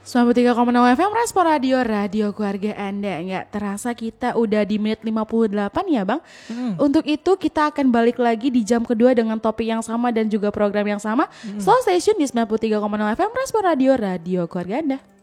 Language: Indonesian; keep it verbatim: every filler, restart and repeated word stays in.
sembilan puluh tiga koma nol F M Respon Radio, radio keluarga Anda. Nggak terasa kita udah di menit lima puluh delapan ya Bang. Hmm. Untuk itu kita akan balik lagi di jam kedua dengan topik yang sama dan juga program yang sama. Hmm. Slow Station di sembilan puluh tiga koma nol F M Respon Radio, radio keluarga Anda.